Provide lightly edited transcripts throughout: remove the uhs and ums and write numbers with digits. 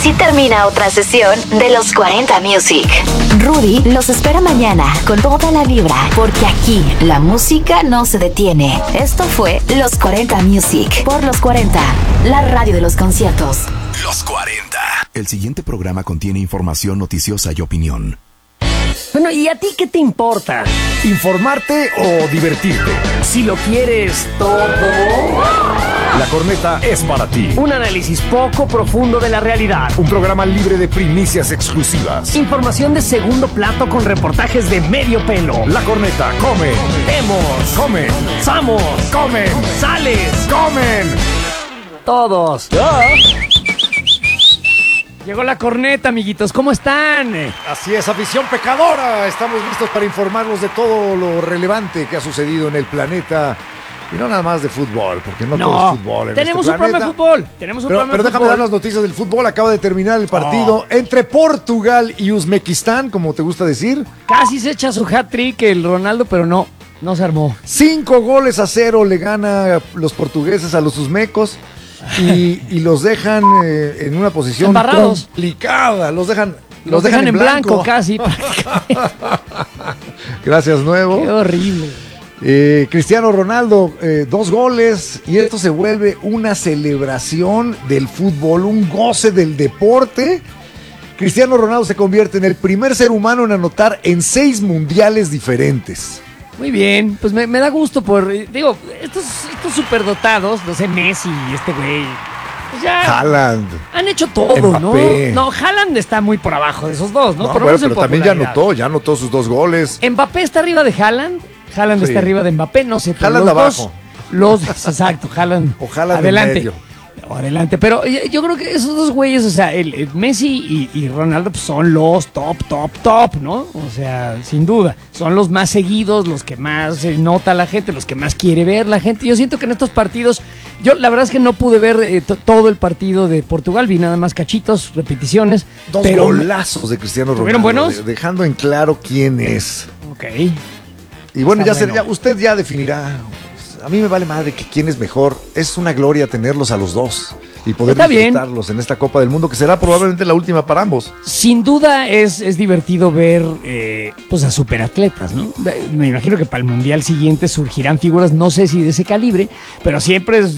Así termina otra sesión de Los 40 Music. Rudy los espera mañana con toda la vibra, porque aquí la música no se detiene. Esto fue Los 40 Music por Los 40, la radio de los conciertos. Los 40. El siguiente programa contiene información noticiosa y opinión. Bueno, ¿y a ti qué te importa? ¿Informarte o divertirte? Si lo quieres todo. La Corneta es para ti. Un análisis poco profundo de la realidad. Un programa libre de primicias exclusivas. Información de segundo plato con reportajes de medio pelo. La Corneta come. Vemos. Comen. Samos. Comen. Sales. Comen. Todos. Llegó la corneta, amiguitos. ¿Cómo están? Así es, afición pecadora. Estamos listos para informarlos de todo lo relevante que ha sucedido en el planeta. Y no nada más de fútbol, porque no todo es fútbol en tenemos este un programa de fútbol. Pero déjame dar las noticias del fútbol. Acaba de terminar el partido entre Portugal y Uzbekistán, como te gusta decir. Casi se echa su hat-trick el Ronaldo, pero no se armó. 5-0 le gana los portugueses a los uzbecos. Y los dejan en una posición embarrados, complicada. Los dejan en blanco casi. Gracias, Nuevo. Qué horrible. Cristiano Ronaldo, 2 goles. Y esto se vuelve una celebración del fútbol, un goce del deporte. Cristiano Ronaldo se convierte en el primer ser humano en anotar en 6 mundiales diferentes. Muy bien, pues me da gusto digo, estos superdotados, no sé, Messi y este güey, pues ya Haaland han hecho todo, Mbappé. ¿no? Haaland está muy por abajo de esos dos, ¿no? Bueno, pero también ya anotó sus 2 goles. Mbappé está arriba de Haaland Sí. está arriba de Mbappé, no sé. Haaland abajo. Exacto, Haaland. O Haaland adelante. en medio. Adelante, pero yo creo que esos dos güeyes, o sea, el Messi y Ronaldo pues son los top, ¿no? O sea, sin duda, son los más seguidos, los que más nota la gente, los que más quiere ver la gente. Yo siento que en estos partidos, yo la verdad es que no pude ver todo el partido de Portugal, vi nada más cachitos, repeticiones. 2 golazos de Cristiano Ronaldo. ¿Fueron buenos? Dejando en claro quién es. Ok. Y bueno, usted ya definirá. A mí me vale madre que quién es mejor. Es una gloria tenerlos a los dos y poder disfrutarlos en esta Copa del Mundo, que será probablemente la última para ambos. Sin duda es divertido ver pues a superatletas, ¿no? Me imagino que para el Mundial siguiente surgirán figuras, no sé si de ese calibre, pero siempre es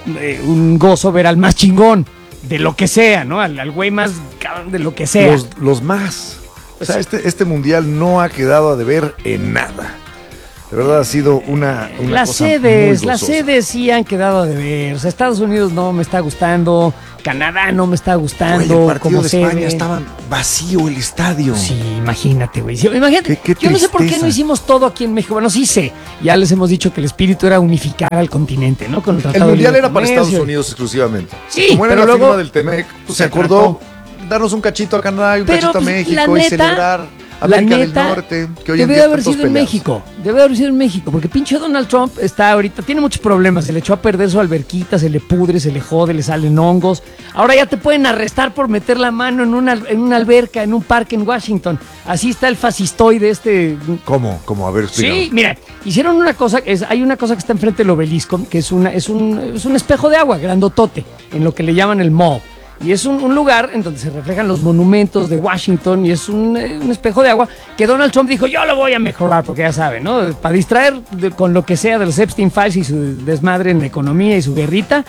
un gozo ver al más chingón de lo que sea, ¿no? Al güey más cabrón de lo que sea. Los más. O sea, este Mundial no ha quedado a deber en nada. De verdad ha sido una las cosa sedes, muy las sedes sí han quedado a deber. O sea, Estados Unidos no me está gustando, Canadá no me está gustando. El partido como de sede. España estaba vacío el estadio. Sí, imagínate, güey. Sí, imagínate. Qué yo no sé por qué tristeza. no hicimos todo aquí en México. Bueno, sí sé. Ya les hemos dicho que el espíritu era unificar al continente, ¿no? Con el Mundial era para Estados Unidos exclusivamente. Sí, como era pero la luego firma del Temec, pues se acordó darnos un cachito a Canadá y un cachito a México y celebrar América del Norte, que hoy en día debe haber están sido en todos México. Debe haber sido en México, porque pinche Donald Trump está ahorita, tiene muchos problemas. Se le echó a perder su alberquita, se le pudre, se le jode, le salen hongos. Ahora ya te pueden arrestar por meter la mano en una alberca, en un parque en Washington. Así está el fascistoide este. ¿Cómo? A ver, explícame. Sí, mira, hicieron una cosa, hay una cosa que está enfrente del obelisco, que es un espejo de agua grandotote, en lo que le llaman el mall. Y es un lugar en donde se reflejan los monumentos de Washington y es un espejo de agua que Donald Trump dijo, yo lo voy a mejorar, porque ya saben, ¿no? Para distraer con lo que sea de los Epstein Files y su desmadre en la economía y su guerrita,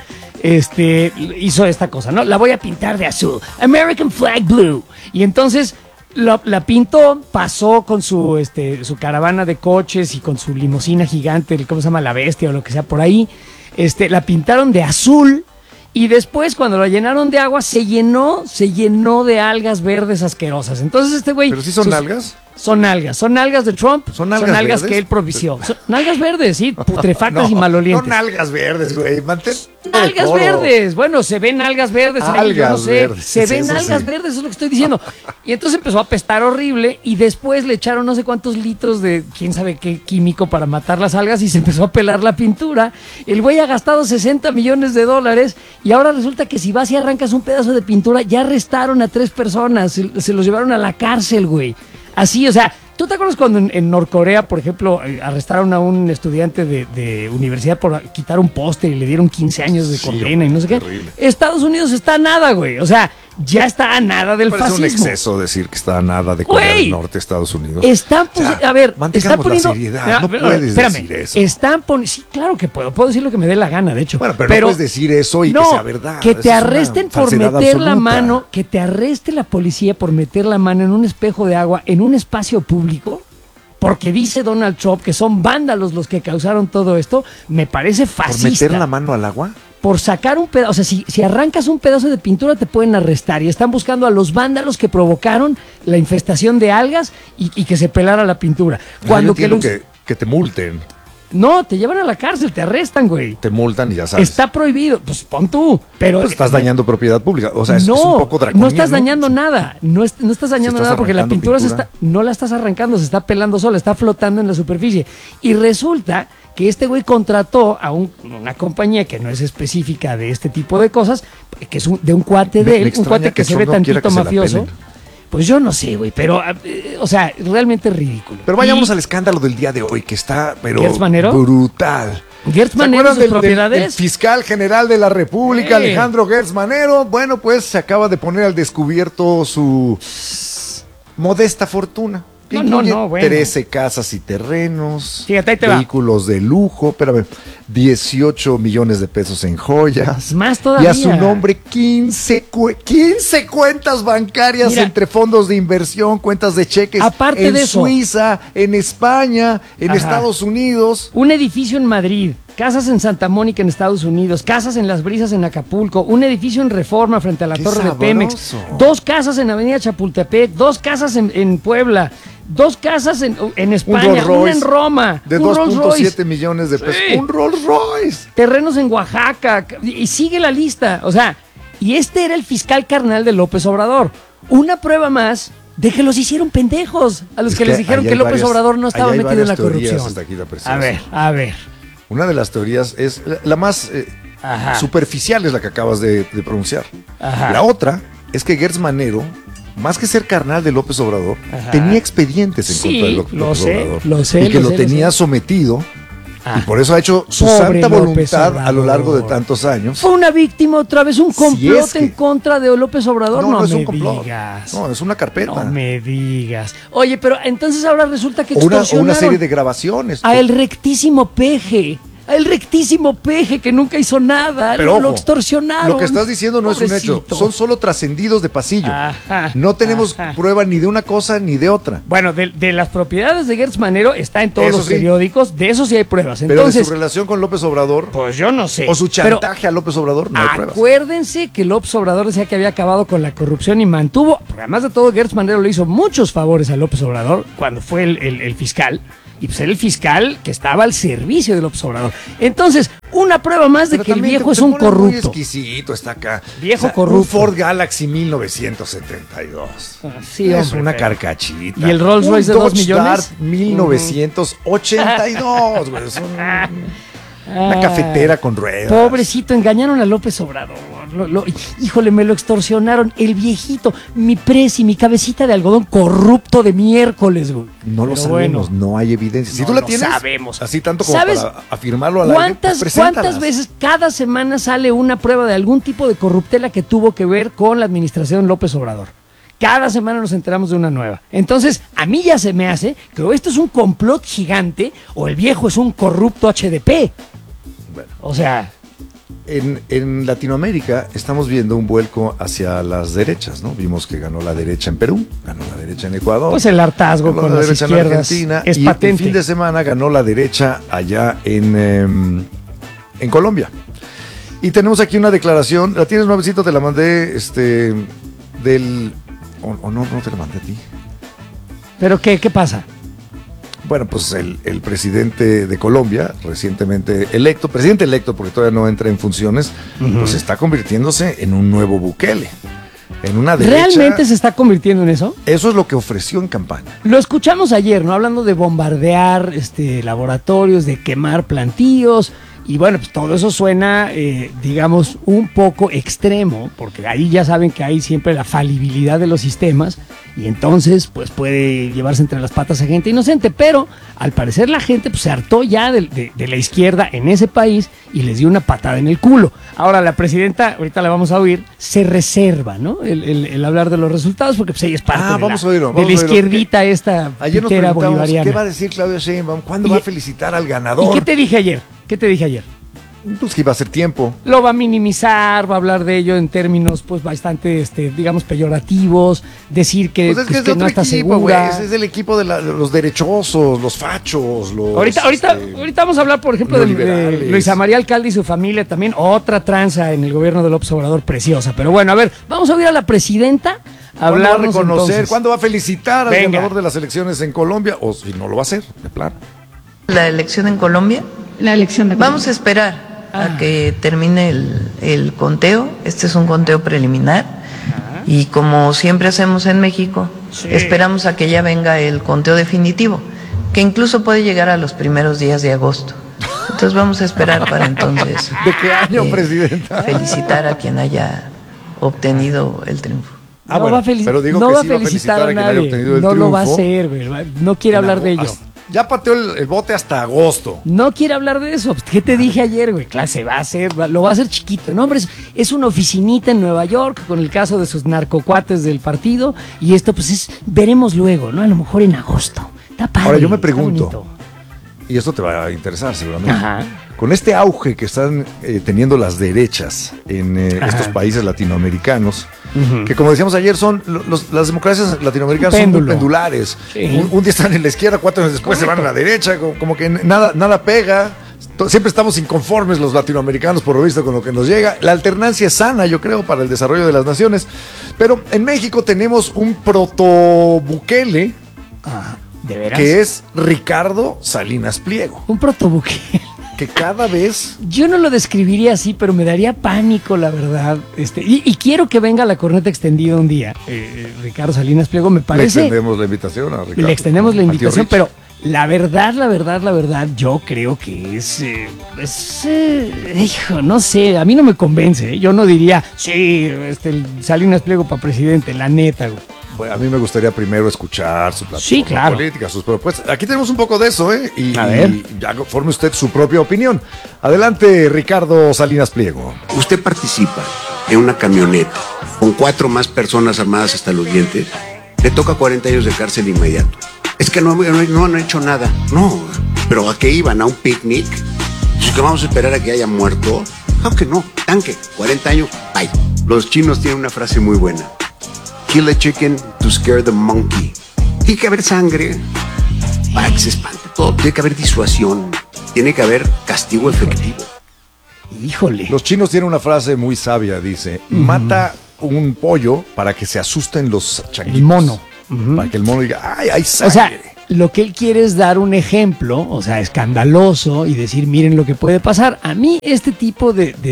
hizo esta cosa, ¿no? La voy a pintar de azul, American Flag Blue. Y entonces la pintó, pasó con su caravana de coches y con su limusina gigante, ¿cómo se llama? La Bestia o lo que sea por ahí. La pintaron de azul. Y después, cuando lo llenaron de agua, se llenó de algas verdes asquerosas. Entonces este güey... ¿Pero sí son algas? Son algas de Trump. ¿Son algas que él propició. Son algas verdes, sí, putrefactas y malolientes. Son algas verdes, güey. Algas verdes. Bueno, se ven algas verdes ahí, yo no sé. Verdes, se ven algas verdes, eso es lo que estoy diciendo. Y entonces empezó a apestar horrible y después le echaron no sé cuántos litros de quién sabe qué químico para matar las algas y se empezó a pelar la pintura. El güey ha gastado $60 millones y ahora resulta que si vas y arrancas un pedazo de pintura, ya arrestaron a 3 personas, se los llevaron a la cárcel, güey. Así, o sea, ¿tú te acuerdas cuando en Norcorea, por ejemplo, arrestaron a un estudiante de universidad por quitar un póster y le dieron 15 años de condena y no sé qué? Terrible. Estados Unidos está nada, güey. O sea, ya está a nada del Parece fascismo. un exceso decir que está a nada de Corea del Norte, Estados Unidos. Están, a ver, está poniendo. La seriedad, no puedes decir eso. Están poniendo. Sí, claro que puedo decir lo que me dé la gana, de hecho. Bueno, pero no puedes decir eso y que sea verdad. Que te arresten por meter la absoluta. mano, que te arreste la policía por meter la mano en un espejo de agua en un espacio público. Porque dice Donald Trump que son vándalos los que causaron todo esto, me parece fascista. ¿Por meter la mano al agua? Por sacar un pedazo, o sea, si arrancas un pedazo de pintura te pueden arrestar y están buscando a los vándalos que provocaron la infestación de algas y que se pelara la pintura. Cuando que te multen. No, te llevan a la cárcel, te arrestan, güey. Te multan y ya sabes. Está prohibido, pues pon tú, pero... Pues estás dañando propiedad pública, o sea, es un poco draconiano. No estás dañando nada, no estás dañando nada porque la pintura no la estás arrancando, se está pelando sola, está flotando en la superficie. Y resulta que este güey contrató a una compañía que no es específica de este tipo de cosas, que es de un cuate de él, un cuate que se ve tantito mafioso. Pues yo no sé, güey, pero, o sea, realmente es ridículo. Pero vayamos al escándalo del día de hoy, que está, pero ¿Gertz Manero? Brutal. ¿Gertz Manero y sus propiedades? Del fiscal general de la República, Alejandro Gertz Manero, bueno, pues se acaba de poner al descubierto su modesta fortuna. Bueno. 13 casas y terrenos, Fíjate, ahí te vehículos de lujo, espérame, 18 millones de pesos en joyas. Más todavía. Y a su nombre 15 cuentas bancarias entre fondos de inversión, cuentas de cheques. Aparte de eso, Suiza, en España, en Estados Unidos. Un edificio en Madrid, casas en Santa Mónica en Estados Unidos, casas en Las Brisas en Acapulco, un edificio en Reforma frente a la Torre de Pemex, 2 casas en Avenida Chapultepec, 2 casas en Puebla, 2 casas en España, una en Roma, de 2.7 millones de pesos. Sí. Un Rolls Royce. Terrenos en Oaxaca, y sigue la lista. O sea, y este era el fiscal carnal de López Obrador. Una prueba más de que los hicieron pendejos a los que les dijeron que López Obrador no estaba metido en la corrupción. A ver. Una de las teorías es la más superficial, es la que acabas de pronunciar. La otra es que Gertz Manero, más que ser carnal de López Obrador, tenía expedientes en contra de López Obrador. Lo sé. Y que lo tenía sometido. Y por eso ha hecho su santa voluntad a lo largo de tantos años. Fue una víctima otra vez, un complot en contra de López Obrador. No es un complot. No, es una carpeta. No me digas. Oye, pero entonces ahora resulta que extorsionaron una serie de grabaciones. A el rectísimo Peje. El rectísimo Peje que nunca hizo nada, pero lo extorsionaron. Lo que estás diciendo no es un hecho, son solo trascendidos de pasillo. No tenemos prueba ni de una cosa ni de otra. Bueno, de las propiedades de Gertz Manero está en todos los periódicos, de eso sí hay pruebas. Entonces, pero de su relación con López Obrador, pues yo no sé. O su chantaje a López Obrador, no hay pruebas. Acuérdense que López Obrador decía que había acabado con la corrupción y mantuvo, porque además de todo, Gertz Manero le hizo muchos favores a López Obrador cuando fue el fiscal. Y pues era el fiscal que estaba al servicio de López Obrador. Entonces, una prueba más de que el viejo es un corrupto. Muy exquisito, está acá. Viejo corrupto. Un Ford Galaxy 1972. Sí, es una carcachita. ¿Y el Rolls Royce de 2 millones? Dart 1982, güey. Es una cafetera con ruedas. Pobrecito, engañaron a López Obrador. Híjole, me lo extorsionaron. El viejito, mi presi, mi cabecita de algodón corrupto de miércoles, güey. No lo sabemos, no hay evidencia. Si tú la tienes, sabemos. Así tanto como para afirmarlo al aire, pues ¿cuántas veces cada semana sale una prueba de algún tipo de corruptela que tuvo que ver con la administración López Obrador? Cada semana nos enteramos de una nueva. Entonces, a mí ya se me hace que o esto es un complot gigante o el viejo es un corrupto HDP. Bueno, o sea... En Latinoamérica estamos viendo un vuelco hacia las derechas, ¿no? Vimos que ganó la derecha en Perú, ganó la derecha en Ecuador. Pues el hartazgo con las izquierdas en Argentina, es y patente. El fin de semana ganó la derecha allá en Colombia. Y tenemos aquí una declaración, la tienes, nuevecito, te la mandé, del... O no te la mandé a ti. ¿Pero qué pasa? Bueno, pues el presidente de Colombia, recientemente electo, presidente electo porque todavía no entra en funciones, pues está convirtiéndose en un nuevo Bukele. En una derecha. ¿Realmente se está convirtiendo en eso? Eso es lo que ofreció en campaña. Lo escuchamos ayer, ¿no? Hablando de bombardear laboratorios, de quemar plantíos. Y bueno, pues todo eso suena, digamos, un poco extremo, porque ahí ya saben que hay siempre la falibilidad de los sistemas, y entonces pues puede llevarse entre las patas a gente inocente, pero al parecer la gente pues se hartó ya de la izquierda en ese país y les dio una patada en el culo. Ahora la presidenta, ahorita la vamos a oír, se reserva, ¿no? El hablar de los resultados, porque pues ella es parte de la izquierdita esta ayer nos pitera preguntamos, bolivariana. ¿qué va a decir Claudia Sheinbaum? ¿Cuándo va a felicitar al ganador? ¿Y qué te dije ayer? Pues que iba a ser tiempo. Lo va a minimizar, va a hablar de ello en términos pues bastante, digamos, peyorativos, decir que, Pues es que no está equipo, güey. segura. Es el equipo de los derechosos, los fachos, los... Ahorita vamos a hablar, por ejemplo, de Luisa María Alcalde y su familia, también otra tranza en el gobierno de López Obrador preciosa. Pero bueno, a ver, vamos a oír a la presidenta ¿Cuándo va a hablarnos reconocer? entonces. ¿Cuándo va a felicitar al Venga. ganador de las elecciones en Colombia? O si no lo va a hacer, de plano. La elección en Colombia. La elección de Vamos a esperar a que termine el conteo. Este es un conteo preliminar. Y como siempre hacemos en México, esperamos a que ya venga el conteo definitivo, que incluso puede llegar a los primeros días de agosto. Entonces vamos a esperar para entonces. ¿De qué año, presidenta? Felicitar a quien haya obtenido el triunfo. Ah, no bueno, va a pero digo no que va a sí va a felicitar a quien haya nadie. obtenido el No lo va a triunfo. hacer, güey. No quiere hablar de ello. Ya pateó el bote hasta agosto. No quiere hablar de eso. ¿Qué te dije ayer, güey? Clase, va a hacer, lo va a hacer chiquito. No, hombre, es una oficinita en Nueva York con el caso de sus narcocuates del partido. Y esto, pues, veremos luego, ¿no? A lo mejor en agosto. Está padre. Ahora yo me está pregunto, bonito. y esto te va a interesar seguramente. Ajá. Con este auge que están teniendo las derechas en estos países latinoamericanos, que como decíamos ayer, son las democracias latinoamericanas son muy Péndulo. pendulares. Sí. Un día están en la izquierda, 4 años después se van a la derecha, como que nada pega. Siempre estamos inconformes los latinoamericanos, por lo visto, con lo que nos llega. La alternancia es sana, yo creo, para el desarrollo de las naciones. Pero en México tenemos un proto-Bukele, ¿De veras? que es Ricardo Salinas Pliego, Un protobuque. que cada vez... Yo no lo describiría así, pero me daría pánico, la verdad. Y quiero que venga la corneta extendida un día. Ricardo Salinas Pliego, me Le parece. extendemos la invitación a Ricardo. Le extendemos la Al tío invitación, Rich. pero la verdad, yo creo que hijo, no sé, a mí no me convence. Yo no diría, sí, el Salinas Pliego para presidente, la neta, güey. Bueno, a mí me gustaría primero escuchar su plataforma Sí, claro. política, sus propuestas. Aquí tenemos un poco de eso, ¿eh? A ver. Y ya forme usted su propia opinión. Adelante, Ricardo Salinas Pliego. Usted participa en una camioneta con 4 más personas armadas hasta los dientes, le toca 40 años de cárcel inmediato. Es que no han hecho nada. No, pero ¿a qué iban? ¿A un picnic? ¿Es que vamos a esperar a que haya muerto? Claro que no, tanque, 40 años, bye. Los chinos tienen una frase muy buena. Kill a chicken to scare the monkey. Tiene que haber sangre para que se espante todo. Tiene que haber disuasión. Tiene que haber castigo efectivo. Híjole. Los chinos tienen una frase muy sabia, dice, mata un pollo para que se asusten los changuitos. El mono. Para que el mono diga, ¡ay, hay O sangre! sea, lo que él quiere es dar un ejemplo, o sea, escandaloso, y decir, miren lo que puede pasar. A mí este tipo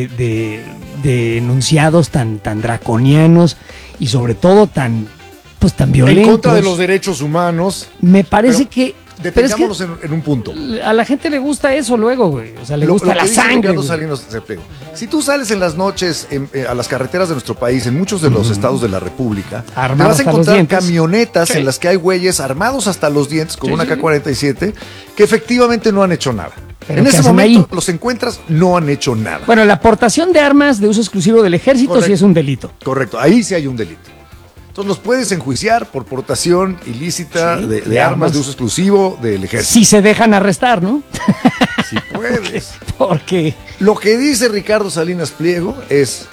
de enunciados tan draconianos y sobre todo tan violentos. En contra de los derechos humanos. Me parece Pero que... Detengámonos en un punto. A la gente le gusta eso luego, güey. O sea, le gusta Lo que la dice sangre. Ricardo güey. Salinas Pliego. Si tú sales en las noches a las carreteras de nuestro país, en muchos de los estados de la República, Armados te vas a hasta los encontrar dientes. camionetas Sí. en las que hay güeyes armados hasta los dientes con Sí, una sí. K-47 que efectivamente no han hecho nada. ¿Pero En qué ese hacen momento ahí? los encuentras, no han hecho nada. Bueno, la aportación de armas de uso exclusivo del ejército Correcto. sí es un delito. Correcto, ahí sí hay un delito. Entonces los puedes enjuiciar por portación ilícita Sí, de de armas armas. de uso exclusivo del ejército. Si se dejan arrestar, ¿no? Si puedes. Porque... Lo que dice Ricardo Salinas Pliego es,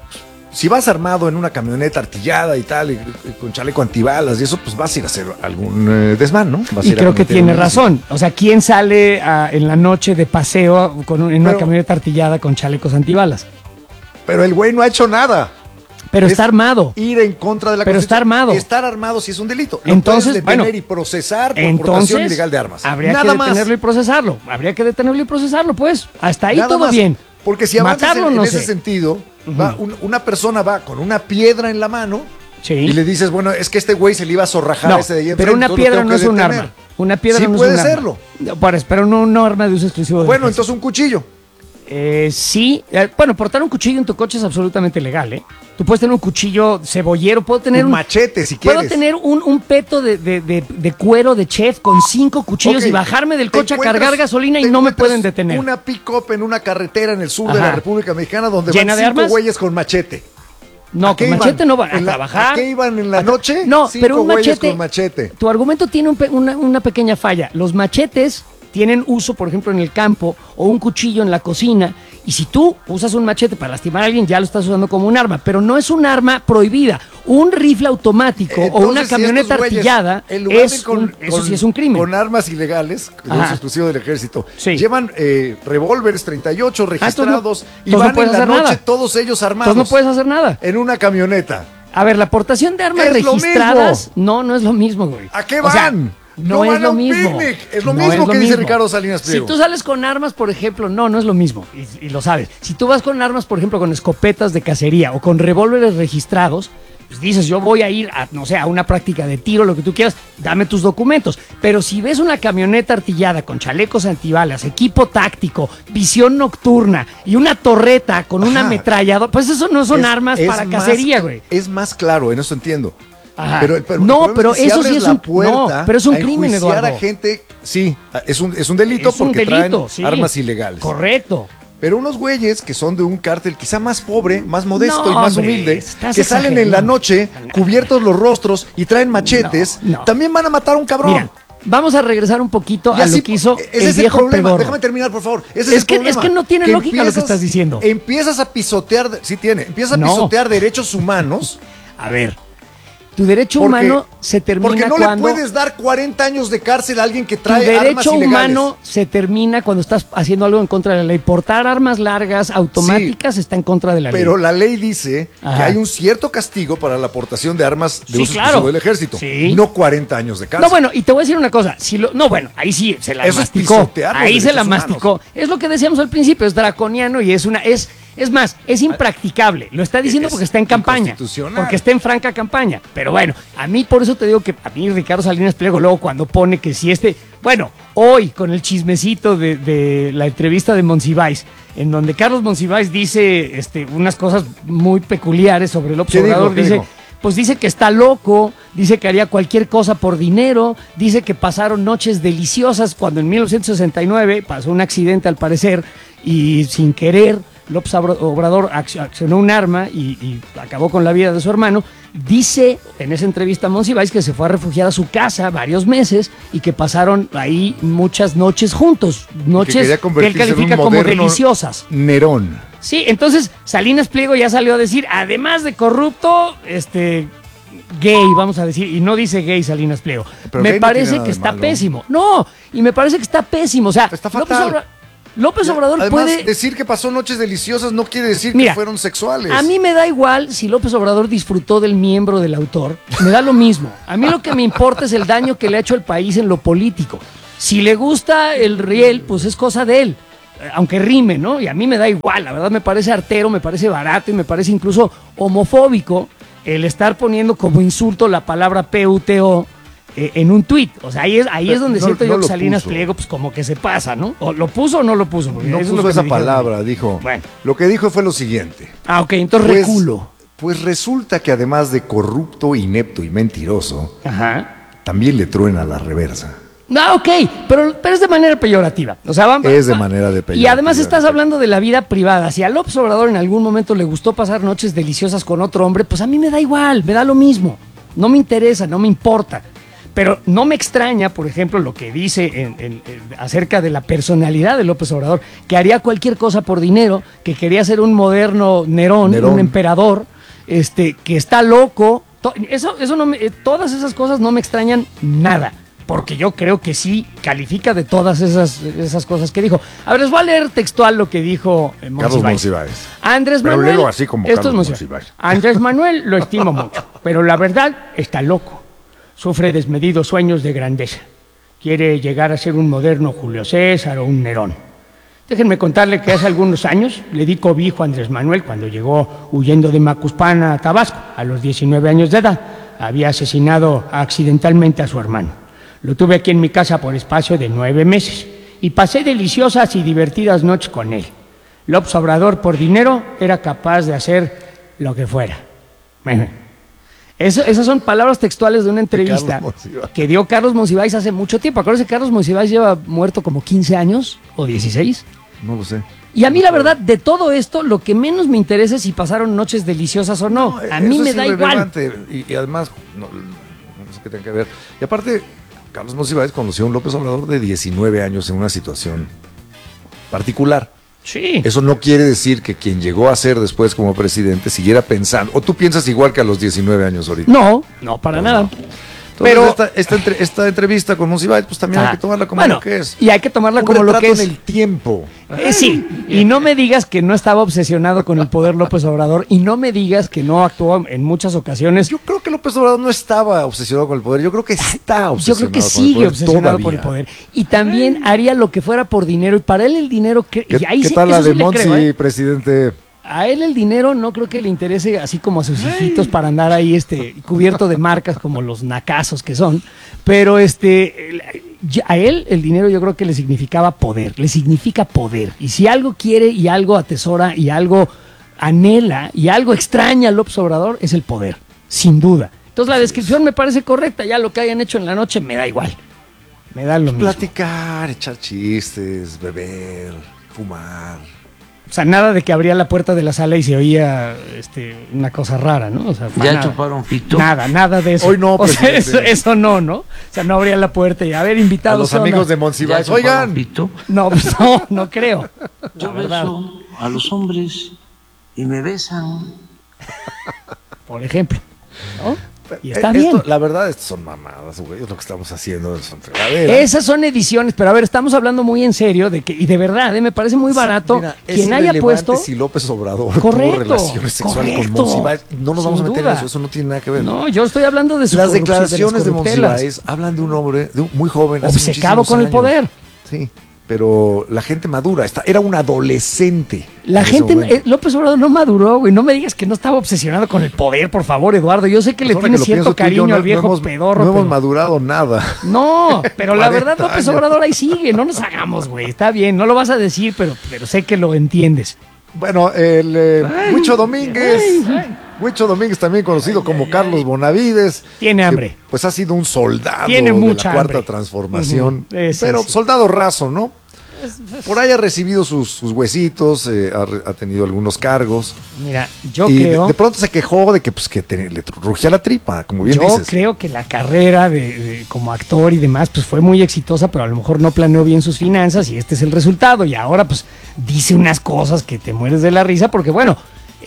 si vas armado en una camioneta artillada y tal, y con chaleco antibalas y eso, pues vas a ir a hacer algún desmán, ¿no? Vas a Y ir a creo que cometer tiene un razón. O sea, ¿quién sale en la noche de paseo en una Pero- camioneta artillada con chalecos antibalas? Pero el güey no ha hecho nada. Pero Es está armado. Ir en contra de la Pero está Constitución. armado. Estar armado sí es un delito. Lo Entonces, puedes detener bueno, y procesar por Entonces, portación ilegal de armas. habría Nada que más. detenerlo y procesarlo. Habría que detenerlo y procesarlo, pues. Hasta ahí Nada todo más. bien. Porque si avanzas Matarlo, en no ese sé. sentido, una persona va con una piedra en la mano Sí. y le dices, bueno, es que este güey se le iba a zorrajar No, a ese de ahí pero enfrente, una entonces lo piedra tengo no que es un detener. arma. Una piedra Sí no es puede un arma. serlo. Pero no un arma de uso exclusivo del Bueno, ejército. entonces un cuchillo. Sí. Bueno, portar un cuchillo en tu coche es absolutamente legal, ¿eh? Tú puedes tener un cuchillo cebollero, puedo tener un machete si quieres. Puedo tener un peto de cuero de chef con 5 cuchillos y bajarme del coche a cargar gasolina y no me pueden detener. Una pick-up en una carretera en el sur de la República Mexicana donde ¿llena van de 5 armas? güeyes con machete. No, con machete no van a trabajar. ¿A qué iban en la noche? No, 5 pero un güeyes machete. con machete. Tu argumento tiene una pequeña falla. Los machetes tienen uso, por ejemplo, en el campo o un cuchillo en la cocina. Y si tú usas un machete para lastimar a alguien, ya lo estás usando como un arma. Pero no es un arma prohibida. Un rifle automático o una camioneta artillada, eso sí es un crimen. Con armas ilegales, de uso exclusivo del ejército. Sí. Llevan revólveres 38 registrados y no van puedes en la hacer noche nada. todos ellos armados. Entonces no puedes hacer nada. En una camioneta. A ver, la aportación de armas Es lo registradas, no es lo mismo, güey. ¿A qué O sea, van? no es van a lo un mismo. picnic. Es lo No mismo es lo que dice mismo. Ricardo Salinas Pliego. Si tú sales con armas, por ejemplo, no es lo mismo. Y lo sabes. Si tú vas con armas, por ejemplo, con escopetas de cacería o con revólveres registrados, pues dices, yo voy a ir a, no sé, a una práctica de tiro, lo que tú quieras, dame tus documentos. Pero si ves una camioneta artillada con chalecos antibalas, equipo táctico, visión nocturna y una torreta con una ametralladora, pues eso no son armas para cacería, güey. Es más claro, en eso entiendo. Ajá. Pero no, pero si eso sí es un pero es un crimen, Eduardo. A gente, sí, es un delito porque traen armas ilegales. Correcto. Pero unos güeyes que son de un cártel quizá más pobre, más modesto No, y más hombre, humilde, estás que salen en la noche cubiertos los rostros y traen machetes, No. también van a matar a un cabrón. Mira, vamos a regresar un poquito Y a así, lo que hizo ese el es viejo problema. pedorro. Déjame terminar, por favor. Ese Es es el problema. que no tiene lógica lo que estás diciendo. Empiezas a pisotear, sí tiene, empiezas a pisotear derechos humanos. A ver, tu derecho humano se termina porque no cuando... le puedes dar 40 años de cárcel a alguien que trae Tu armas derecho ilegales. humano se termina cuando estás haciendo algo en contra de la ley. Portar armas largas, automáticas, está en contra de la ley. Pero la ley dice Ajá. que hay un cierto castigo para la aportación de armas de uso exclusivo del ejército. Sí. No 40 años de cárcel. No, bueno, y te voy a decir una cosa. Ahí sí se la Eso es masticó. pisotear los Ahí se la derechos masticó. humanos. Es lo que decíamos al principio, es draconiano y es más, es impracticable. Lo está diciendo porque está en campaña. Inconstitucional. Porque está en franca campaña. Pero bueno, a mí por eso te digo que a mí Ricardo Salinas Pliego luego cuando pone que si bueno, hoy con el chismecito de la entrevista de Monsiváis, en donde Carlos Monsiváis dice unas cosas muy peculiares sobre López ¿Qué Obrador. dijo? ¿Qué dijo? Pues dice que está loco, dice que haría cualquier cosa por dinero, dice que pasaron noches deliciosas cuando en 1969 pasó un accidente al parecer y sin querer López Obrador accionó un arma y acabó con la vida de su hermano. Dice en esa entrevista a Monsiváis que se fue a refugiar a su casa varios meses y que pasaron ahí muchas noches juntos, noches que él califica como deliciosas. Nerón. Sí, entonces Salinas Pliego ya salió a decir, además de corrupto, gay, vamos a decir, y no dice gay Salinas Pliego. Pero me gay no parece tiene nada que de está malo. pésimo. No, y me parece que está pésimo. O sea, Está fatal. López Obrador Además, puede... decir que pasó noches deliciosas no quiere decir Mira, que fueron sexuales. A mí me da igual si López Obrador disfrutó del miembro del autor, me da lo mismo. A mí lo que me importa es el daño que le ha hecho al país en lo político. Si le gusta el riel, pues es cosa de él, aunque rime, ¿no? Y a mí me da igual, la verdad me parece artero, me parece barato y me parece incluso homofóbico el estar poniendo como insulto la palabra PUTO en un tuit. O sea, ahí es donde siento yo que Salinas Pliego pues como que se pasa, ¿no? ¿O lo puso o no lo puso? Porque No eso es lo puso que esa me dijeron. palabra, dijo. Bueno. Lo que dijo fue lo siguiente. Ah, ok, entonces reculo. Pues resulta que además de corrupto, inepto y mentiroso, Ajá. también le truena la reversa. No, ok, pero es de manera peyorativa. O sea, Es de manera de peyorativa. Y además estás hablando de la vida privada. Si a López Obrador en algún momento le gustó pasar noches deliciosas con otro hombre, pues a mí me da igual, me da lo mismo. No me interesa, no me importa. Pero no me extraña, por ejemplo, lo que dice acerca de la personalidad de López Obrador, que haría cualquier cosa por dinero, que quería ser un moderno Nerón. Un emperador, que está loco. Todas esas cosas no me extrañan nada, porque yo creo que sí califica de todas esas cosas que dijo. A ver, les voy a leer textual lo que dijo Carlos Monsiváis. Andrés Pero Manuel, léelo así como esto Carlos es Monsiváis. Andrés Manuel lo estimo mucho, pero la verdad está loco. Sufre desmedidos sueños de grandeza. Quiere llegar a ser un moderno Julio César o un Nerón. Déjenme contarle que hace algunos años le di cobijo a Andrés Manuel cuando llegó huyendo de Macuspana a Tabasco a los 19 años de edad. Había asesinado accidentalmente a su hermano. Lo tuve aquí en mi casa por espacio de 9 meses y pasé deliciosas y divertidas noches con él. López Obrador por dinero era capaz de hacer lo que fuera. Esas son palabras textuales de una entrevista que dio Carlos Monsiváis hace mucho tiempo. Acuérdense que Carlos Monsiváis lleva muerto como 15 años o 16. No lo sé. Y a mí la verdad, de todo esto, lo que menos me interesa es si pasaron noches deliciosas o no. A mí me da igual. Y además, no sé qué tenga que ver. Y aparte, Carlos Monsiváis conoció a un López Obrador de 19 años en una situación particular. Sí. Eso no quiere decir que quien llegó a ser después como presidente siguiera pensando, o tú piensas igual que a los 19 años ahorita. No, para nada. Entonces, pero esta entrevista con Monsiváis, pues también hay que tomarla como lo que es. Y hay que tomarla como lo que es. En el tiempo. Sí, y no me digas que no estaba obsesionado con el poder López Obrador, y no me digas que no actuó en muchas ocasiones. Yo creo que López Obrador no estaba obsesionado con el poder, yo creo que está obsesionado. Yo creo que sigue obsesionado con el poder. Y también haría lo que fuera por dinero, y para él el dinero... ¿Qué tal la de Monsi, presidente? A él el dinero no creo que le interese así como a sus hijitos para andar ahí cubierto de marcas como los nacazos que son, pero a él el dinero yo creo que le significa poder, y si algo quiere y algo atesora y algo anhela y algo extraña al López Obrador es el poder, sin duda. Entonces la descripción me parece correcta, ya lo que hayan hecho en la noche me da igual, me da lo mismo. Platicar, echar chistes, beber, fumar. O sea, nada de que abría la puerta de la sala y se oía una cosa rara, ¿no? O sea, ¿ya chuparon pito? Nada de eso. Hoy no, o sea, eso no, ¿no? O sea, no abría la puerta y haber invitados. A los amigos de Monsiváis, oigan. Pito? No, no creo. Yo beso a los hombres y me besan. Por ejemplo, ¿no? Y está bien. La verdad, estas son mamadas, güey. Es lo que estamos haciendo. Son fregaderas. Esas son ediciones, pero a ver, estamos hablando muy en serio de que, y de verdad, me parece muy barato. Mira, quien haya puesto. Si López Obrador correcto, tuvo relaciones sexuales con Monsiváis, no nos vamos a meter en eso no tiene nada que ver. No, yo estoy hablando de su Las declaraciones de Monsiváis hablan de un hombre muy joven, obcecado con el poder. Sí. Pero la gente madura, era un adolescente. La gente, López Obrador no maduró, güey. No me digas que no estaba obsesionado con el poder, por favor, Eduardo. Yo sé que le tienes cierto cariño al viejo pedorro. No hemos madurado nada. No, pero la verdad, López Obrador ahí sigue. No nos hagamos, güey. Está bien, no lo vas a decir, pero sé que lo entiendes. Bueno, Huicho Domínguez. Huicho Domínguez, también conocido como Carlos Bonavides. Tiene hambre. Pues ha sido un soldado de la Cuarta Transformación. Sí. Soldado raso, ¿no? Por ahí ha recibido sus huesitos, ha tenido algunos cargos. Mira, yo creo... De pronto se quejó de que le rugía la tripa, como bien dices. Yo creo que la carrera como actor y demás pues fue muy exitosa, pero a lo mejor no planeó bien sus finanzas y este es el resultado. Y ahora pues dice unas cosas que te mueres de la risa porque bueno,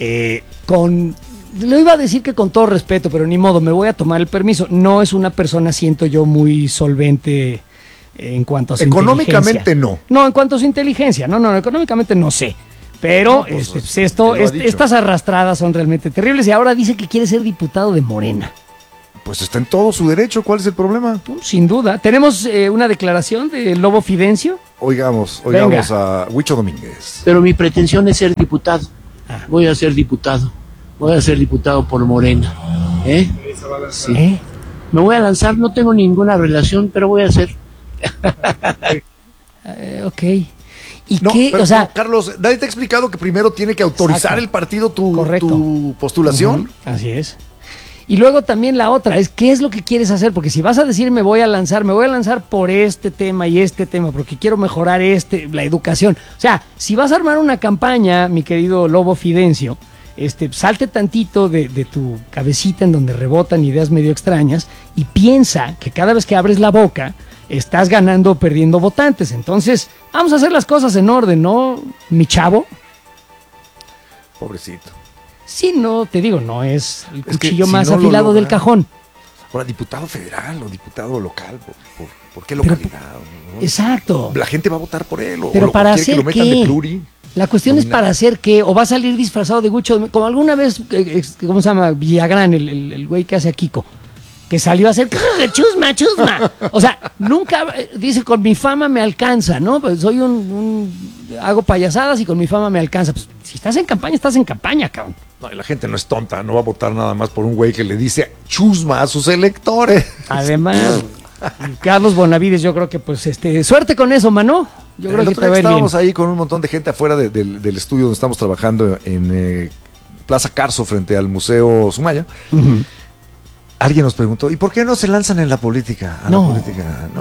le iba a decir que con todo respeto, pero ni modo, me voy a tomar el permiso. No es una persona, siento yo, muy solvente en cuanto a su económicamente inteligencia. No, en cuanto a su inteligencia. No, económicamente no sé. Pero estas arrastradas son realmente terribles y ahora dice que quiere ser diputado de Morena. Pues está en todo su derecho, ¿cuál es el problema? Sin duda. ¿Tenemos una declaración de Lobo Fidencio? Oigamos a Huicho Domínguez. Pero mi pretensión es ser diputado. Voy a ser diputado por Morena. Sí. Me voy a lanzar, no tengo ninguna relación, pero voy a hacer. Ok. ¿Y qué? Pero, Carlos, nadie te ha explicado que primero tiene que autorizar el partido tu postulación. Así es. Y luego también la otra es, ¿qué es lo que quieres hacer? Porque si vas a decir me voy a lanzar por este tema y este tema, porque quiero mejorar la educación. O sea, si vas a armar una campaña, mi querido Lobo Fidencio, salte tantito de tu cabecita en donde rebotan ideas medio extrañas y piensa que cada vez que abres la boca estás ganando o perdiendo votantes. Entonces, vamos a hacer las cosas en orden, ¿no, mi chavo? Pobrecito. Sí, no, te digo, no es el cuchillo más afilado del cajón. Ahora, diputado federal o diputado local, ¿por qué localidad? ¿no? Exacto. La gente va a votar por él. Pero para hacer que lo metan de pluri. La cuestión es para hacer qué, o va a salir disfrazado de Huicho, como alguna vez, ¿cómo se llama? Villagrán, el güey que hace a Kiko, que salió a hacer chusma. O sea, nunca, dice, con mi fama me alcanza, ¿no? Pues soy hago payasadas y con mi fama me alcanza. Pues si estás en campaña, cabrón. No, y la gente no es tonta, no va a votar nada más por un güey que le dice chusma a sus electores. Además, Carlos Bonavides, yo creo que pues suerte con eso, mano. Yo creo El que otro te va día a ir bien. estábamos ahí con un montón de gente afuera del estudio donde estamos trabajando en Plaza Carso frente al Museo Sumaya. Ujú. Alguien nos preguntó, ¿y por qué no se lanzan en la política? No. La política.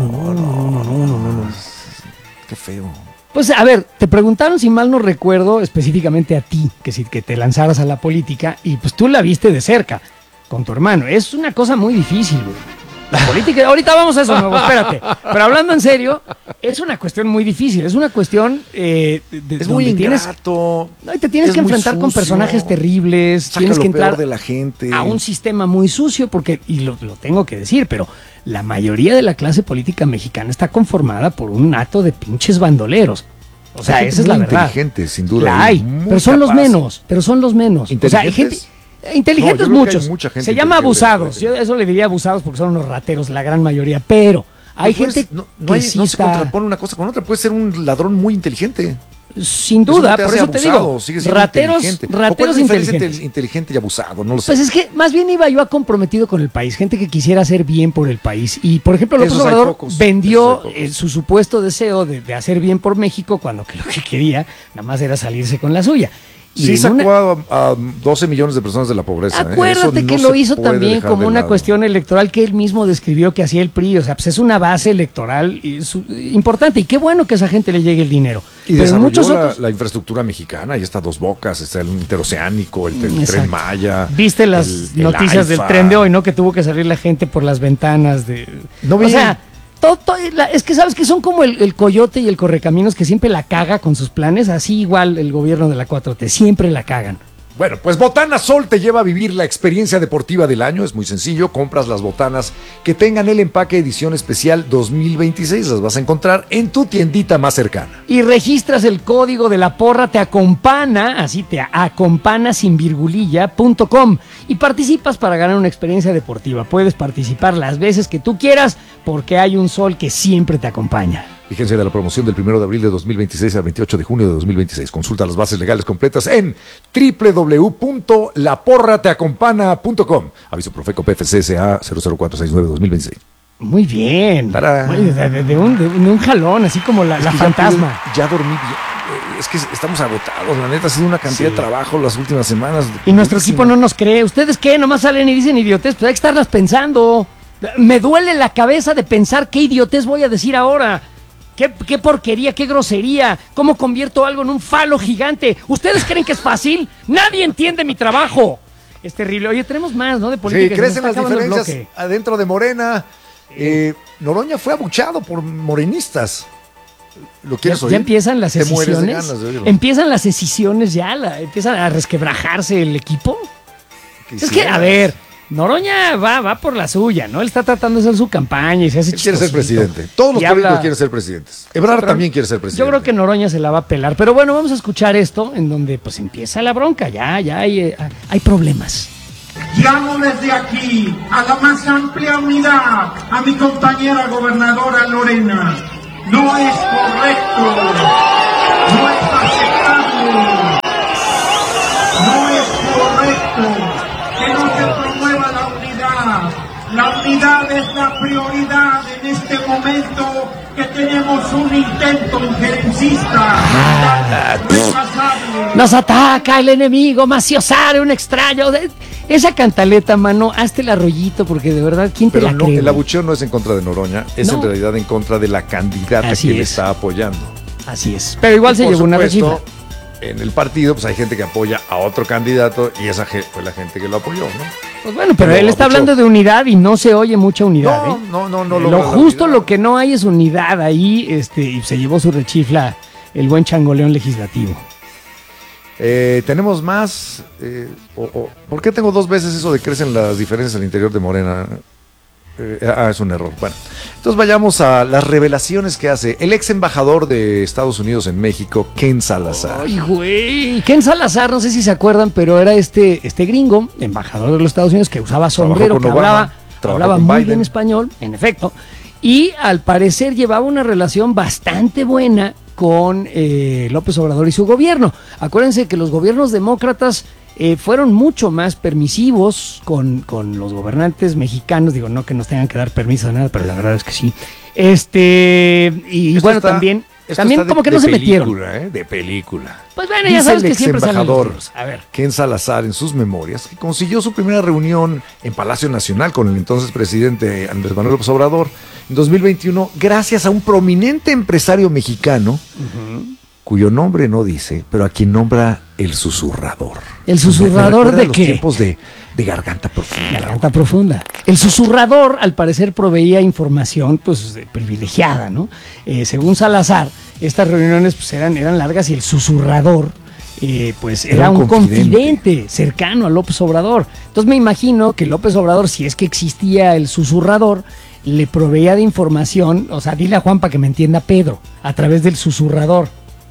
No. Qué feo. Pues a ver, te preguntaron, si mal no recuerdo, específicamente a ti, que te lanzaras a la política, y pues tú la viste de cerca, con tu hermano. Es una cosa muy difícil, güey. La política, ahorita vamos a eso, nuevo, espérate. Pero hablando en serio, es una cuestión muy difícil, es una cuestión Es muy ingrato. No, y te tienes es que muy enfrentar con sucio, personajes terribles, saca tienes lo que peor entrar de la gente. a un sistema muy sucio, porque, y lo tengo que decir, pero la mayoría de la clase política mexicana está conformada por un hato de pinches bandoleros. O sea, Hay gente esa es la muy verdad. inteligente, sin duda. La hay, muy pero son los capaz. menos, O sea, hay gente... Inteligentes No, yo creo que hay muchos. mucha gente Se llama inteligente. abusados. Yo eso le diría abusados porque son unos rateros, la gran mayoría. Pero hay Pues, gente no que se sí está, contrapone una cosa con otra. Puede ser un ladrón muy inteligente. sin Eso duda, no te por hace eso te abusado, digo, sigue siendo rateros inteligente. ¿O cuál es la diferencia inteligentes. entre inteligente y abusado? No lo sé. Pues es que más bien iba yo a comprometido con el país, gente que quisiera hacer bien por el país. Y por ejemplo, López Esos hay Obrador pocos, vendió esos hay pocos. su supuesto deseo de hacer bien por México cuando que lo que quería nada más era salirse con la suya. Y Sí en sacó una- a 12 millones de personas de la pobreza. Acuérdate Eso que no lo se hizo puede también dejar como de una lado. cuestión electoral que él mismo describió que hacía el PRI. O sea, pues es una base electoral importante. Y qué bueno que a esa gente le llegue el dinero. Y Pero desarrolló muchos otros... la infraestructura mexicana. Ahí está Dos Bocas, está el interoceánico, el Exacto. Tren Maya. Viste las el noticias del AIFA. tren de hoy, ¿no? Que tuvo que salir la gente por las ventanas de... No o vi. sea, es que sabes que son como el coyote y el correcaminos que siempre la caga con sus planes. Así igual el gobierno de la 4T, siempre la cagan. Bueno, pues Botana Sol te lleva a vivir la experiencia deportiva del año. Es muy sencillo, compras las botanas que tengan el empaque edición especial 2026. Las vas a encontrar en tu tiendita más cercana. Y registras el código de la porra te acompaña, así te acompaña sin virgulilla.com y participas para ganar una experiencia deportiva. Puedes participar las veces que tú quieras porque hay un sol que siempre te acompaña. Fíjense de la promoción del 1 de abril de 2026 al 28 de junio de 2026. Consulta las bases legales completas en www.laporrateacompana.com. Aviso Profeco PFCSA 00469-2026. Muy bien. Tarán. Muy de un jalón, así como la Es que fantasma. Ya dormí bien. Es que estamos agotados. La neta ha sido una cantidad de trabajo las últimas semanas. Y nuestro equipo no nos cree. ¿Ustedes qué? Nomás salen y dicen idiotez. Pues hay que estarlas pensando. Me duele la cabeza de pensar qué idiotez voy a decir ahora. ¿Qué porquería, qué grosería? ¿Cómo convierto algo en un falo gigante? ¿Ustedes creen que es fácil? Nadie entiende mi trabajo. Es terrible. Oye, tenemos más, ¿no? De política. Sí, crecen Se nos las está acabando el diferencias bloque. adentro de Morena. Noroña fue abuchado por morenistas. ¿Lo quieres Ya oír? empiezan las Te mueres de escisiones. ganas de oírlo. Empiezan las escisiones ya. Empiezan a resquebrajarse el equipo. Es que, Quisieras. a ver, Noroña va por la suya, ¿no? Él está tratando de hacer su campaña y se hace Él quiere ser chistosito. presidente. Todos los Y políticos habla- quieren ser presidentes. Ebrard Pero también quiere ser presidente. Yo creo que Noroña se la va a pelar. Pero bueno, vamos a escuchar esto en donde pues empieza la bronca. Ya hay problemas. Llamo desde aquí a la más amplia unidad a mi compañera gobernadora Lorena. No es correcto, no es aceptable, no es correcto que no se promueva la unidad. La unidad es la prioridad en este momento que tenemos un intento injerencista, irresponsable. Nos ataca el enemigo, maciosare, un extraño. Esa cantaleta, mano, hazte el arrollito porque de verdad, ¿quién te Pero la no, cree? el abucheo no es en contra de Noroña, es No. en realidad en contra de la candidata Así que le es. está apoyando. Así es. Pero igual Y se por llevó una supuesto, rechifla. en el partido pues hay gente que apoya a otro candidato y esa fue la gente que lo apoyó, ¿no? Pues bueno, pero Pero él está abucheo. hablando de unidad y no se oye mucha unidad. No Lo logra la justo, unidad. lo que no hay es unidad ahí, y se llevó su rechifla el buen changoleón legislativo. Tenemos más. ¿Por qué tengo dos veces eso de crecen las diferencias al interior de Morena? Es un error. Bueno, entonces vayamos a las revelaciones que hace el ex embajador de Estados Unidos en México, Ken Salazar. Ay, güey. Ken Salazar, no sé si se acuerdan, pero era este gringo, embajador de los Estados Unidos, que usaba sombrero, con que Obama, trabajó hablaba con muy Biden. bien español, en efecto, y al parecer llevaba una relación bastante buena con López Obrador y su gobierno. Acuérdense que los gobiernos demócratas fueron mucho más permisivos con los gobernantes mexicanos. Digo, no que nos tengan que dar permiso de nada, pero la verdad es que sí. Y Esto bueno, está también Esto También está como que no se metieron. De película. Pues bueno, ya Dice sabes el que siempre salen los exembajador libros. A ver. Ken Salazar en sus memorias que consiguió su primera reunión en Palacio Nacional con el entonces presidente Andrés Manuel López Obrador en 2021 gracias a un prominente empresario mexicano cuyo nombre no dice, pero a quien nombra el susurrador. ¿El susurrador de los qué? tiempos de garganta profunda. Garganta profunda. El susurrador, al parecer, proveía información pues privilegiada, ¿no? Según Salazar, estas reuniones pues, eran largas y el susurrador pues era un confidente cercano a López Obrador. Entonces me imagino que López Obrador, si es que existía el susurrador, le proveía de información, o sea, dile a Juan para que me entienda Pedro, a través del susurrador.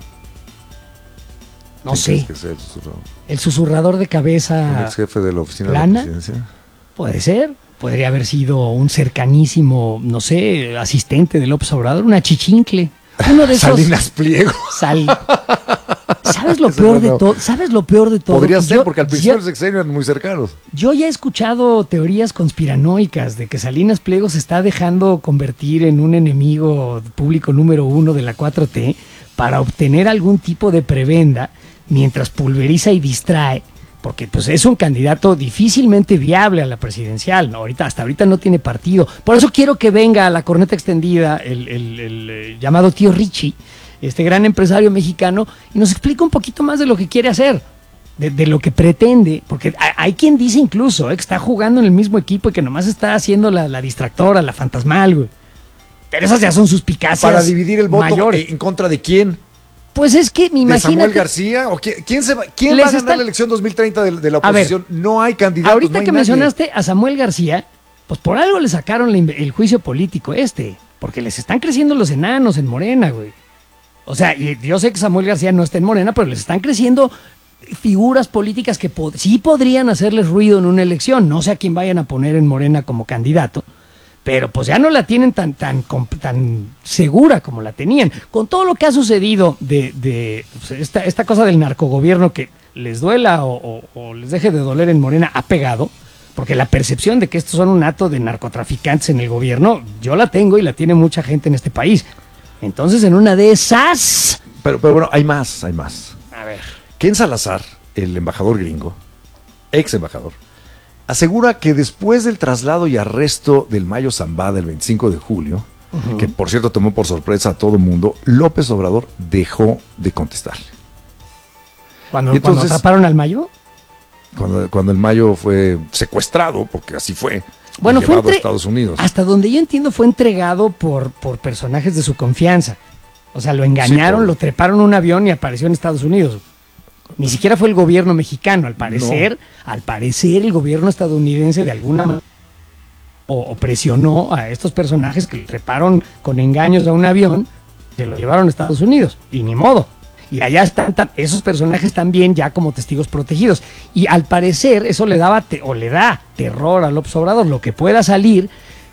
No sé. Que sea el susurrador? El susurrador de cabeza. ¿El ex jefe de la oficina plana, de la presidencia? Puede ser. Podría haber sido un cercanísimo, no sé, asistente de López Obrador, una chichincle. Uno de esos. Salinas Pliego. ¿Sabes lo peor de todo? ¿Sabes lo peor de todo? Podría ser, porque al principio del sexenio eran muy cercanos. Yo ya he escuchado teorías conspiranoicas de que Salinas Pliego se está dejando convertir en un enemigo público número 1 de la 4T para obtener algún tipo de prebenda mientras pulveriza y distrae, porque pues es un candidato difícilmente viable a la presidencial, ¿no? Hasta ahorita no tiene partido. Por eso quiero que venga a la corneta extendida el llamado tío Richie, este gran empresario mexicano, y nos explica un poquito más de lo que quiere hacer, de lo que pretende, porque hay quien dice incluso que está jugando en el mismo equipo y que nomás está haciendo la distractora, la fantasmal, güey. Pero esas ya son suspicacias para dividir el voto mayores. ¿En contra de quién? Pues es que me imagino. ¿De Samuel García? ¿O quién va a ganar la elección 2030 de la oposición? Ver, no hay candidatos. Ahorita no hay que nadie. mencionaste a Samuel García, pues por algo le sacaron el juicio político porque les están creciendo los enanos en Morena, güey. O sea, y yo sé que Samuel García no está en Morena, pero les están creciendo figuras políticas que sí podrían hacerles ruido en una elección. No sé a quién vayan a poner en Morena como candidato. Pero pues ya no la tienen tan segura como la tenían. Con todo lo que ha sucedido de pues, esta cosa del narcogobierno, que les duela o les deje de doler en Morena, ha pegado, porque la percepción de que estos son un acto de narcotraficantes en el gobierno, yo la tengo y la tiene mucha gente en este país. Entonces, en una de esas... Pero bueno, hay más. A ver. Ken Salazar, el embajador gringo, ex embajador, asegura que después del traslado y arresto del Mayo Zambada el 25 de julio, que por cierto tomó por sorpresa a todo el mundo, López Obrador dejó de contestarle. ¿Cuando atraparon al Mayo? Cuando el Mayo fue secuestrado, porque así fue, bueno, llevado a Estados Unidos. Hasta donde yo entiendo fue entregado por personajes de su confianza. O sea, lo engañaron, lo treparon en un avión y apareció en Estados Unidos. Ni siquiera fue el gobierno mexicano, al parecer el gobierno estadounidense de alguna manera o presionó a estos personajes que le treparon con engaños a un avión, se lo llevaron a Estados Unidos, y ni modo. Y allá están esos personajes también ya como testigos protegidos. Y al parecer eso le da terror a López Obrador, lo que pueda salir.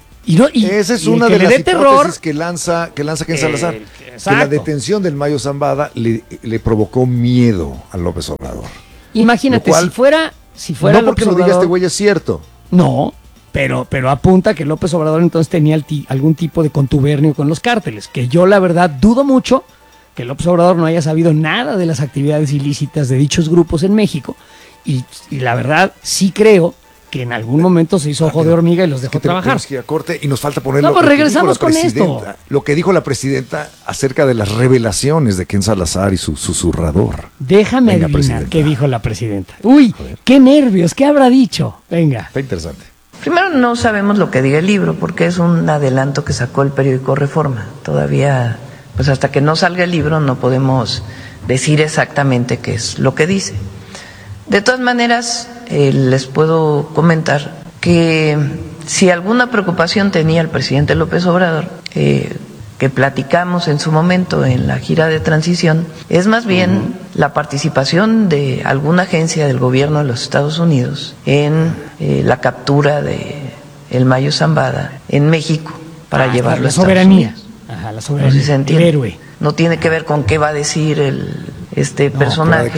Esa es una de las hipótesis que lanza Ken Salazar. Que la detención del Mayo Zambada le provocó miedo a López Obrador. Imagínate, si fuera no porque lo diga este güey es cierto. No, pero apunta que López Obrador entonces tenía algún tipo de contubernio con los cárteles, que yo la verdad dudo mucho que López Obrador no haya sabido nada de las actividades ilícitas de dichos grupos en México, y la verdad sí creo que en algún momento se hizo ojo de hormiga y los dejó trabajar. Que ir a corte y nos falta poner pues regresamos con esto. Lo que dijo la presidenta acerca de las revelaciones de Ken Salazar y su susurrador. Déjame adivinar qué dijo la presidenta. Uy, qué nervios, ¿qué habrá dicho? Venga. Está interesante. Primero, no sabemos lo que diga el libro, porque es un adelanto que sacó el periódico Reforma. Todavía, pues hasta que no salga el libro no podemos decir exactamente qué es lo que dice. De todas maneras, les puedo comentar que si alguna preocupación tenía el presidente López Obrador, que platicamos en su momento en la gira de transición, es más bien la participación de alguna agencia del gobierno de los Estados Unidos en la captura de el Mayo Zambada en México para llevarlo a Estados Unidos. Ajá, la soberanía. No sé si se entiende. El héroe. No tiene que ver con qué va a decir este personaje.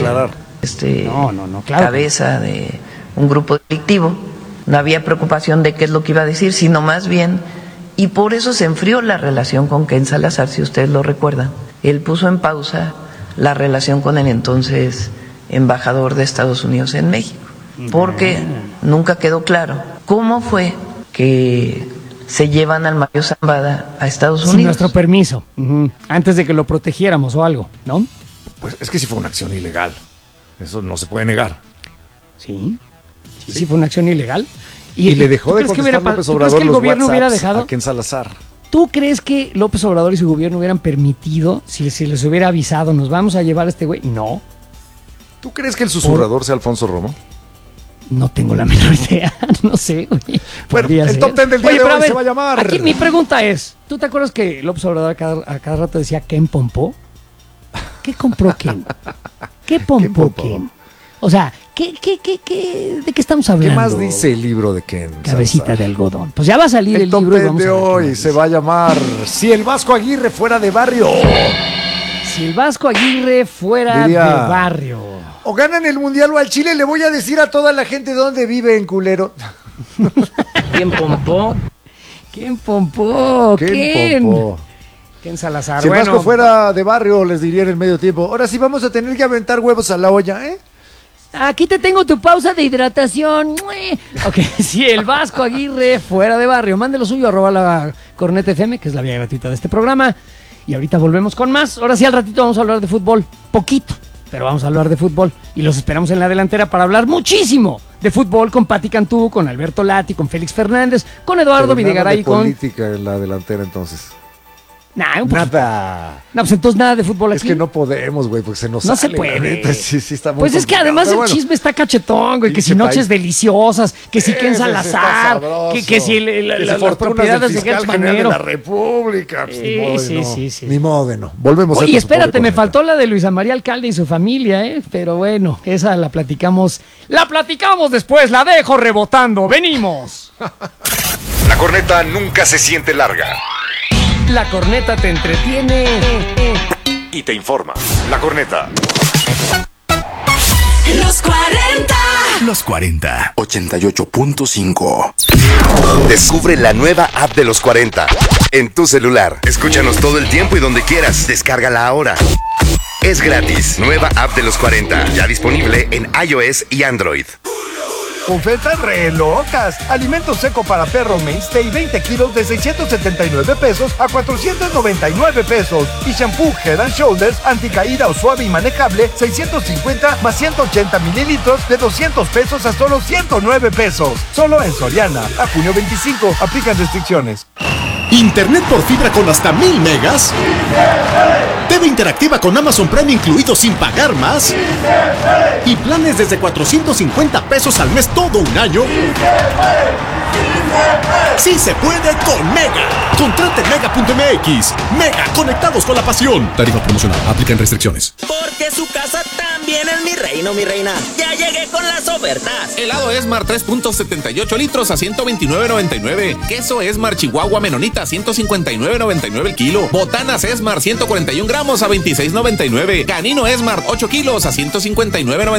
Claro. Cabeza de un grupo delictivo. No había preocupación de qué es lo que iba a decir, sino más bien, y por eso se enfrió la relación con Ken Salazar, si ustedes lo recuerdan, él puso en pausa la relación con el entonces embajador de Estados Unidos en México, porque nunca quedó claro cómo fue que se llevan al Mario Zambada a Estados Unidos. Sin nuestro permiso, antes de que lo protegiéramos o algo, ¿no? Pues es que sí fue una acción ilegal. Eso no se puede negar. Sí fue una acción ilegal. Y le dejó de contestar López Obrador los WhatsApps a Ken Salazar. ¿Tú crees que López Obrador y su gobierno hubieran permitido, si les hubiera avisado, nos vamos a llevar a este güey? No. ¿Tú crees que el susurrador sea Alfonso Romo? No tengo la menor idea, no sé, güey. Bueno, el top 10 del día de hoy se va a llamar. Aquí mi pregunta es, ¿tú te acuerdas que López Obrador a cada rato decía Ken Pompó? ¿Qué compró Ken? ¿Qué pompó Ken? O sea, ¿de qué estamos hablando? ¿Qué más dice el libro de Ken? Cabecita de algodón. Pues ya va a salir el libro. El top 10 de hoy se va a llamar Si el Vasco Aguirre fuera de barrio. Si el Vasco Aguirre fuera de barrio. O ganan el Mundial o al Chile, le voy a decir a toda la gente dónde vive en culero. ¿Quién pompó? ¿Quién pompó? ¿Quién pompó? Ken Salazar. Si el Vasco fuera de barrio, les diría en el medio tiempo. Ahora sí vamos a tener que aventar huevos a la olla, ¿eh? Aquí te tengo tu pausa de hidratación. Ok, si el Vasco Aguirre fuera de barrio, mande lo suyo, @ Corneta FM, que es la vía gratuita de este programa. Y ahorita volvemos con más. Ahora sí, al ratito vamos a hablar de fútbol. Poquito, pero vamos a hablar de fútbol. Y los esperamos en la delantera para hablar muchísimo de fútbol con Pati Cantú, con Alberto Lati, con Félix Fernández, con Eduardo Videgaray y con... política en la delantera, entonces. Nada. No, pues entonces nada de fútbol aquí. Es que no podemos, güey, porque se nos no sale. No se puede. Sí, está muy pues es que además el chisme está cachetón, güey, que si noches deliciosas, que si Ken Salazar, que si las propiedades de Gertz Manero. De la República. Sí. Ni modo de no. Volvemos. Oye, espérate, me faltó la de Luisa María Alcalde y su familia, pero bueno, esa la platicamos después, la dejo rebotando. Venimos. La corneta nunca se siente larga. La corneta te entretiene y te informa. La corneta. Los 40. Los 40. 88.5. Descubre la nueva app de los 40 en tu celular. Escúchanos todo el tiempo y donde quieras. Descárgala ahora. Es gratis. Nueva app de los 40. Ya disponible en iOS y Android. Ofertas re locas. Alimento seco para perro Mainstay 20 kilos de 679 pesos a 499 pesos. Y shampoo Head and Shoulders anticaída o suave y manejable 650 más 180 mililitros de 200 pesos a solo 109 pesos. Solo en Soriana. A junio 25. Aplican restricciones. Internet por fibra con hasta 1000 megas. TV interactiva con Amazon Prime incluido sin pagar más. Y planes desde 450 pesos al mes todo un año. Sí se puede con Mega. Contrate Mega.mx. Mega, conectados con la pasión. Tarifa promocional. Aplican restricciones. Porque su casa también es mi reino, mi reina. Ya llegué con las ofertas. Helado Esmar 3.78 litros a $129.99. Queso Esmar Chihuahua Menonita a $159.99 el kilo. Botanas Esmar 141 gramos a $26.99. Canino Esmar 8 kilos a $159.99.